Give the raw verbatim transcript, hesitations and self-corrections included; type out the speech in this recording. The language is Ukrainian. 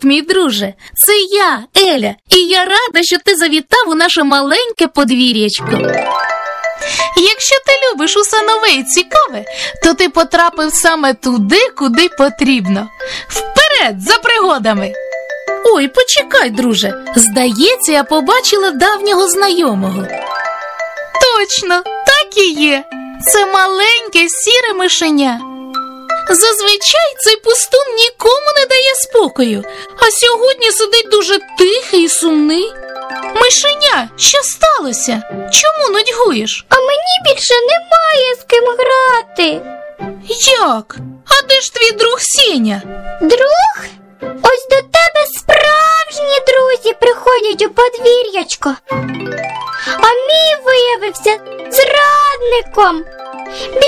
Привіт, мій друже! Це я, Еля, і я рада, що ти завітав у наше маленьке подвір'ячко. Якщо ти любиш усе нове і цікаве, то ти потрапив саме туди, куди потрібно. Вперед, за пригодами! Ой, почекай, друже, здається, я побачила давнього знайомого. Точно, так і є. Це маленьке сіре мишеня. Зазвичай цей пустун нікому не дає спокою, а сьогодні сидить дуже тихий і сумний. Мишеня, що сталося? Чому нудьгуєш? А мені більше немає з ким грати. Як? А де ж твій друг Сеня? Друг? Ось до тебе справжні друзі приходять у подвір'ячко. А мій виявився зрадником.